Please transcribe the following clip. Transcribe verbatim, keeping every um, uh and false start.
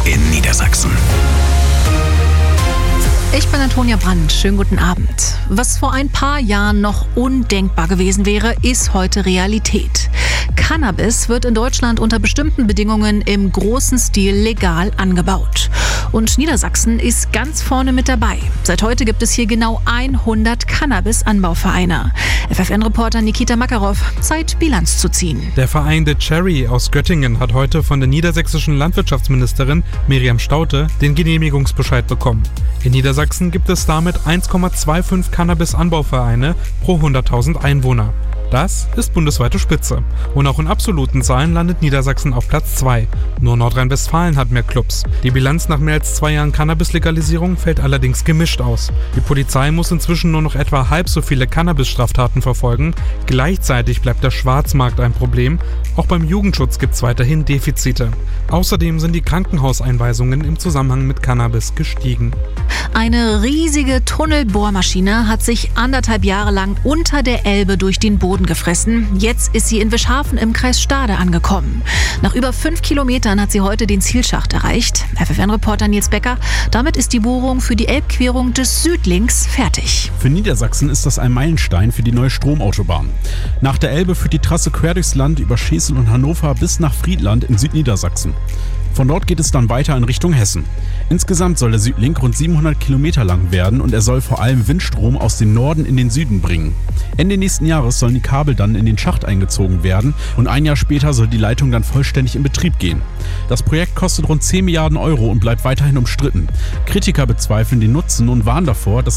in Niedersachsen. Ich bin Antonia Brandt. Schönen guten Abend. Was vor ein paar Jahren noch undenkbar gewesen wäre, ist heute Realität. Cannabis wird in Deutschland unter bestimmten Bedingungen im großen Stil legal angebaut. Und Niedersachsen ist ganz vorne mit dabei. Seit heute gibt es hier genau hundert Cannabis-Anbauvereine. F F N-Reporter Nikita Makarov, Zeit, Bilanz zu ziehen. Der Verein The Cherry aus Göttingen hat heute von der niedersächsischen Landwirtschaftsministerin Miriam Staudte den Genehmigungsbescheid bekommen. In Niedersachsen gibt es damit eins Komma fünfundzwanzig Cannabis-Anbauvereine pro hunderttausend Einwohner. Das ist bundesweite Spitze. Und auch in absoluten Zahlen landet Niedersachsen auf Platz zwei. Nur Nordrhein-Westfalen hat mehr Clubs. Die Bilanz nach mehr als zwei Jahren Cannabis-Legalisierung fällt allerdings gemischt aus. Die Polizei muss inzwischen nur noch etwa halb so viele Cannabis-Straftaten verfolgen. Gleichzeitig bleibt der Schwarzmarkt ein Problem. Auch beim Jugendschutz gibt es weiterhin Defizite. Außerdem sind die Krankenhauseinweisungen im Zusammenhang mit Cannabis gestiegen. Eine riesige Tunnelbohrmaschine hat sich anderthalb Jahre lang unter der Elbe durch den Boden gefressen. Jetzt ist sie in Wischhafen im Kreis Stade angekommen. Nach über fünf Kilometern hat sie heute den Zielschacht erreicht. F F N-Reporter Nils Becker, damit ist die Bohrung für die Elbquerung des Südlinks fertig. Für Niedersachsen ist das ein Meilenstein für die neue Stromautobahn. Nach der Elbe führt die Trasse quer durchs Land über Schesel und Hannover bis nach Friedland in Südniedersachsen. Von dort geht es dann weiter in Richtung Hessen. Insgesamt soll der Südlink rund siebenhundert Kilometer lang werden und er soll vor allem Windstrom aus dem Norden in den Süden bringen. Ende nächsten Jahres sollen die Kabel dann in den Schacht eingezogen werden und ein Jahr später soll die Leitung dann vollständig in Betrieb gehen. Das Projekt kostet rund zehn Milliarden Euro und bleibt weiterhin umstritten. Kritiker bezweifeln den Nutzen und warnen davor, dass